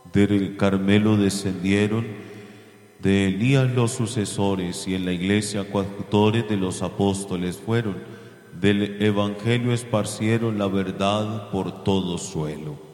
Del Carmelo descendieron, de Elías los sucesores, y en la iglesia coautores de los apóstoles fueron. Del Evangelio esparcieron la verdad por todo suelo.